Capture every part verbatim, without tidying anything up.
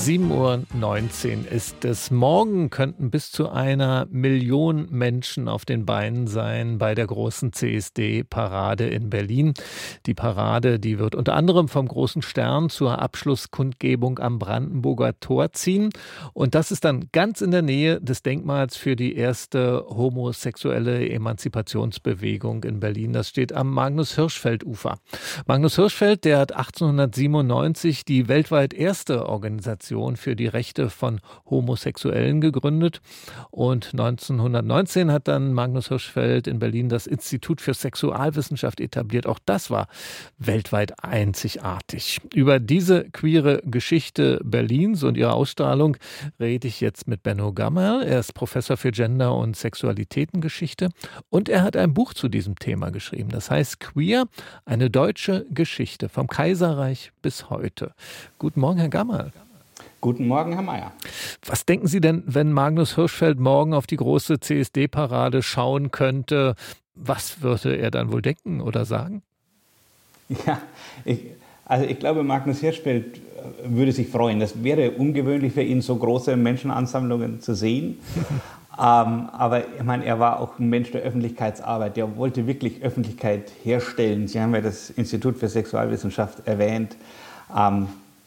sieben Uhr neunzehn ist es. Morgen könnten bis zu einer Million Menschen auf den Beinen sein bei der großen C S D-Parade in Berlin. Die Parade, die wird unter anderem vom Großen Stern zur Abschlusskundgebung am Brandenburger Tor ziehen. Und das ist dann ganz in der Nähe des Denkmals für die erste homosexuelle Emanzipationsbewegung in Berlin. Das steht am Magnus-Hirschfeld-Ufer. Magnus Hirschfeld, der hat achtzehnhundertsiebenundneunzig die weltweit erste Organisation für die Rechte von Homosexuellen gegründet. Und neunzehnhundertneunzehn hat dann Magnus Hirschfeld in Berlin das Institut für Sexualwissenschaft etabliert. Auch das war weltweit einzigartig. Über diese queere Geschichte Berlins und ihre Ausstrahlung rede ich jetzt mit Benno Gammerl. Er ist Professor für Gender- und Sexualitätengeschichte und er hat ein Buch zu diesem Thema geschrieben. Das heißt Queer, eine deutsche Geschichte vom Kaiserreich bis heute. Guten Morgen, Herr Gammerl. Guten Morgen, Herr Mayer. Was denken Sie denn, wenn Magnus Hirschfeld morgen auf die große C S D-Parade schauen könnte? Was würde er dann wohl denken oder sagen? Ja, ich, also ich glaube, Magnus Hirschfeld würde sich freuen. Das wäre ungewöhnlich für ihn, so große Menschenansammlungen zu sehen. ähm, aber ich meine, er war auch ein Mensch der Öffentlichkeitsarbeit. Der wollte wirklich Öffentlichkeit herstellen. Sie haben ja das Institut für Sexualwissenschaft erwähnt. Ähm,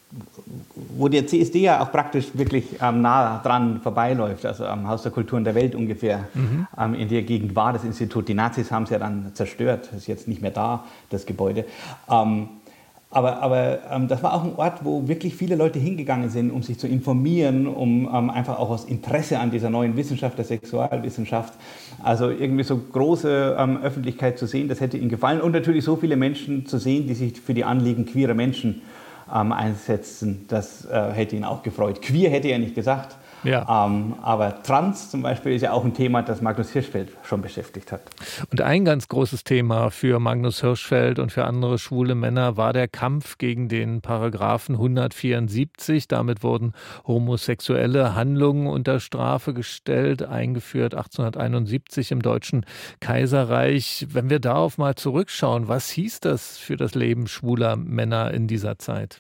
wo der C S D ja auch praktisch wirklich ähm, nah dran vorbeiläuft, also am Haus der Kulturen der Welt ungefähr, mhm. ähm, in der Gegend war das Institut. Die Nazis haben es ja dann zerstört, ist jetzt nicht mehr da, das Gebäude. Ähm, aber aber ähm, das war auch ein Ort, wo wirklich viele Leute hingegangen sind, um sich zu informieren, um ähm, einfach auch aus Interesse an dieser neuen Wissenschaft, der Sexualwissenschaft, also irgendwie so große ähm, Öffentlichkeit zu sehen, das hätte ihnen gefallen. Und natürlich so viele Menschen zu sehen, die sich für die Anliegen queerer Menschen Ähm, einsetzen, das äh, hätte ihn auch gefreut. Queer hätte er nicht gesagt, ja. ähm, aber Trans zum Beispiel ist ja auch ein Thema, das Magnus Hirschfeld schon beschäftigt hat. Und ein ganz großes Thema für Magnus Hirschfeld und für andere schwule Männer war der Kampf gegen den Paragraphen hundertvierundsiebzig. Damit wurden homosexuelle Handlungen unter Strafe gestellt, eingeführt achtzehnhunderteinundsiebzig im Deutschen Kaiserreich. Wenn wir darauf mal zurückschauen, was hieß das für das Leben schwuler Männer in dieser Zeit?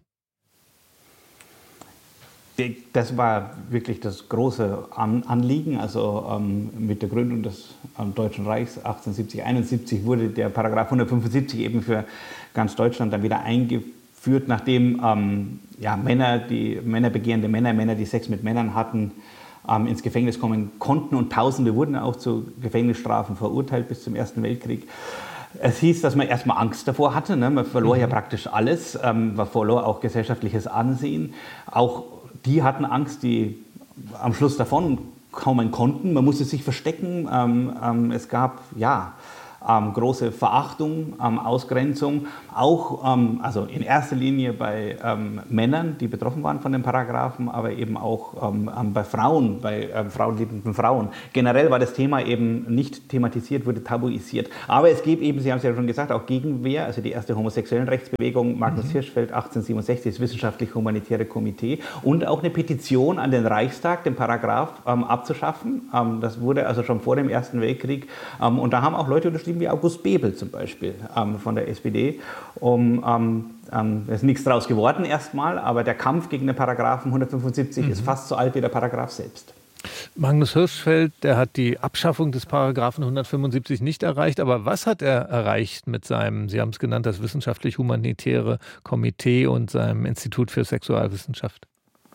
Das war wirklich das große Anliegen. Also ähm, mit der Gründung des ähm, Deutschen Reichs achtzehnhundertsiebzig, einundsiebzig wurde der Paragraph hundertfünfundsiebzig eben für ganz Deutschland dann wieder eingeführt, nachdem ähm, ja, Männer, die männerbegehrende Männer, Männer, die Sex mit Männern hatten, ähm, ins Gefängnis kommen konnten und Tausende wurden auch zu Gefängnisstrafen verurteilt bis zum Ersten Weltkrieg. Es hieß, dass man erstmal Angst davor hatte. Ne? Man verlor mhm. ja praktisch alles. Ähm, man verlor auch gesellschaftliches Ansehen. Auch die hatten Angst, die am Schluss davon kommen konnten. Man musste sich verstecken. Ähm, ähm, es gab, ja, ähm, große Verachtung, ähm, Ausgrenzung. Auch, ähm, also in erster Linie bei ähm, Männern, die betroffen waren von den Paragraphen, aber eben auch ähm, bei Frauen, bei ähm, frauenliebenden Frauen. Generell war das Thema eben nicht thematisiert, wurde tabuisiert. Aber es gibt eben, Sie haben es ja schon gesagt, auch Gegenwehr, also die erste homosexuellen Rechtsbewegung, Magnus mhm. Hirschfeld, achtzehnhundertsiebenundsechzig, das Wissenschaftlich-Humanitäre Komitee und auch eine Petition an den Reichstag, den Paragraph ähm, abzuschaffen. Ähm, das wurde also schon vor dem Ersten Weltkrieg. Ähm, und da haben auch Leute unterschrieben, wie August Bebel zum Beispiel ähm, von der S P D. Um, ähm, ähm, es ist nichts daraus geworden erstmal, aber der Kampf gegen den Paragraphen hundertfünfundsiebzig mhm. ist fast so alt wie der Paragraph selbst. Magnus Hirschfeld, der hat die Abschaffung des Paragraphen hundertfünfundsiebzig nicht erreicht, aber was hat er erreicht mit seinem, Sie haben es genannt, das Wissenschaftlich-Humanitäre Komitee und seinem Institut für Sexualwissenschaft?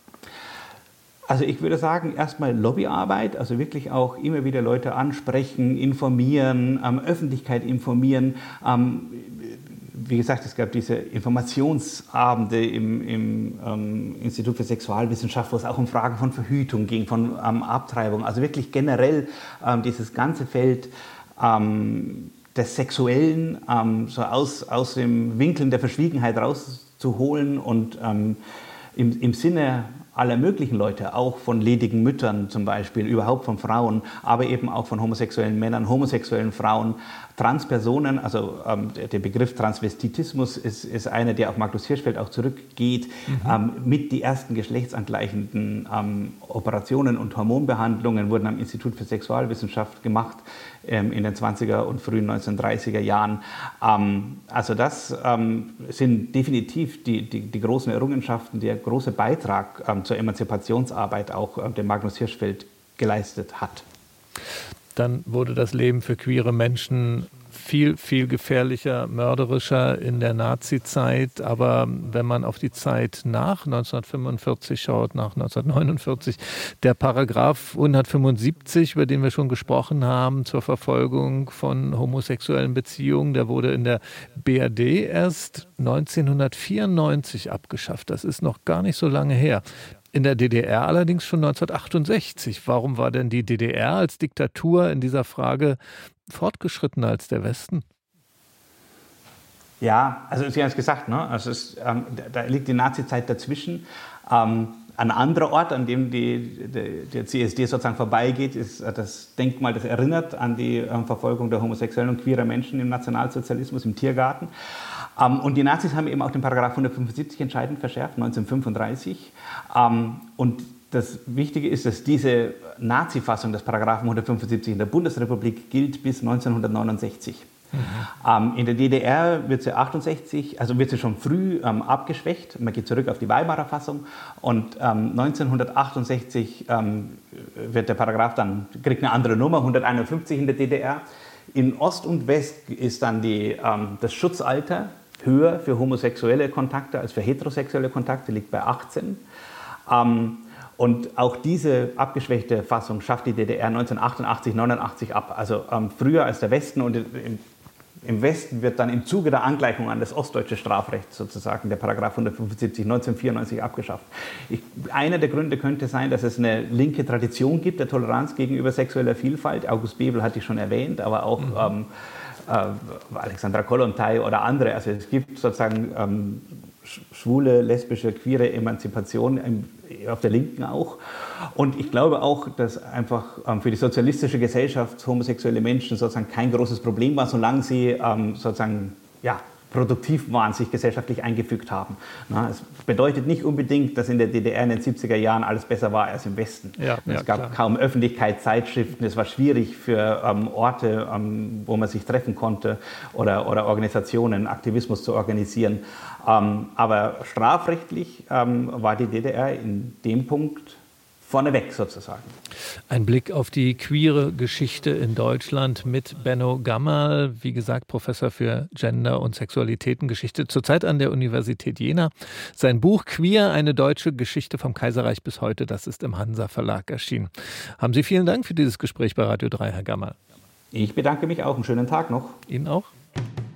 Also ich würde sagen, erstmal Lobbyarbeit, also wirklich auch immer wieder Leute ansprechen, informieren, ähm, Öffentlichkeit informieren. Ähm, wie gesagt, es gab diese Informationsabende im, im ähm, Institut für Sexualwissenschaft, wo es auch um Fragen von Verhütung ging, von ähm, Abtreibung. Also wirklich generell ähm, dieses ganze Feld ähm, des Sexuellen ähm, so aus, aus dem Winkeln der Verschwiegenheit rauszuholen und ähm, im, im Sinne aller möglichen Leute, auch von ledigen Müttern zum Beispiel, überhaupt von Frauen, aber eben auch von homosexuellen Männern, homosexuellen Frauen, Transpersonen, also ähm, der, der Begriff Transvestitismus ist, ist einer, der auf Magnus Hirschfeld auch zurückgeht, mhm. ähm, mit die ersten geschlechtsangleichenden ähm, Operationen und Hormonbehandlungen wurden am Institut für Sexualwissenschaft gemacht ähm, in den zwanziger und frühen neunzehnhundertdreißiger Jahren. Ähm, also das ähm, sind definitiv die, die, die großen Errungenschaften, der große Beitrag ähm, zur Emanzipationsarbeit auch äh, der Magnus Hirschfeld geleistet hat. Dann wurde das Leben für queere Menschen viel, viel gefährlicher, mörderischer in der Nazi-Zeit. Aber wenn man auf die Zeit nach neunzehnhundertfünfundvierzig schaut, nach neunzehnhundertneunundvierzig, der Paragraph hundertfünfundsiebzig, über den wir schon gesprochen haben, zur Verfolgung von homosexuellen Beziehungen, der wurde in der B R D erst neunzehnhundertvierundneunzig abgeschafft. Das ist noch gar nicht so lange her. In der D D R allerdings schon neunzehnhundertachtundsechzig. Warum war denn die D D R als Diktatur in dieser Frage fortgeschrittener als der Westen? Ja, also Sie haben es gesagt, ne? Also es, ähm, da liegt die Nazizeit dazwischen. Ähm, ein anderer Ort, an dem die, die, der C S D sozusagen vorbeigeht, ist das Denkmal, das erinnert an die ähm, Verfolgung der homosexuellen und queerer Menschen im Nationalsozialismus, im Tiergarten. Ähm, und die Nazis haben eben auch den Paragraph hundertfünfundsiebzig entscheidend verschärft, neunzehnhundertfünfunddreißig. Ähm, und das Wichtige ist, dass diese Nazi-Fassung des Paragraphen hundertfünfundsiebzig in der Bundesrepublik gilt bis neunzehnhundertneunundsechzig. Mhm. Ähm, in der D D R wird sie achtundsechzig, also wird sie schon früh ähm, abgeschwächt. Man geht zurück auf die Weimarer Fassung und ähm, neunzehnhundertachtundsechzig ähm, wird der Paragraph dann, kriegt eine andere Nummer, hunderteinundfünfzig in der D D R. In Ost und West ist dann die, ähm, das Schutzalter höher für homosexuelle Kontakte als für heterosexuelle Kontakte, liegt bei achtzehn. Ähm, Und auch diese abgeschwächte Fassung schafft die D D R neunzehnhundertachtundachtzig, neunundachtzig ab. Also ähm, früher als der Westen. Und im, im Westen wird dann im Zuge der Angleichung an das ostdeutsche Strafrecht sozusagen der Paragraph hundertfünfundsiebzig neunzehnhundertvierundneunzig abgeschafft. Ich, einer der Gründe könnte sein, dass es eine linke Tradition gibt der Toleranz gegenüber sexueller Vielfalt. August Bebel hatte ich schon erwähnt, aber auch mhm. ähm, äh, Alexandra Kollontai oder andere. Also es gibt sozusagen ähm, schwule, lesbische, queere Emanzipation im, auf der Linken auch. Und ich glaube auch, dass einfach ähm, für die sozialistische Gesellschaft homosexuelle Menschen sozusagen kein großes Problem war, solange sie ähm, sozusagen ja, produktiv waren, sich gesellschaftlich eingefügt haben. Na, es bedeutet nicht unbedingt, dass in der D D R in den siebziger Jahren alles besser war als im Westen. Ja, es ja, gab klar. kaum Öffentlichkeit, Zeitschriften, es war schwierig für ähm, Orte, ähm, wo man sich treffen konnte oder, oder Organisationen, Aktivismus zu organisieren. Ähm, aber strafrechtlich ähm, war die D D R in dem Punkt vorneweg sozusagen. Ein Blick auf die queere Geschichte in Deutschland mit Benno Gammerl, wie gesagt, Professor für Gender- und Sexualitätengeschichte, zurzeit an der Universität Jena. Sein Buch Queer, eine deutsche Geschichte vom Kaiserreich bis heute, das ist im Hansa Verlag erschienen. Haben Sie vielen Dank für dieses Gespräch bei Radio drei, Herr Gammerl. Ich bedanke mich auch. Einen schönen Tag noch. Ihnen auch.